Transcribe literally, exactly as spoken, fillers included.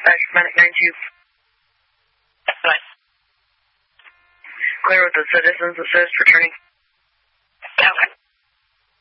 Manic nine two. Bye. Clear with the citizens assist returning.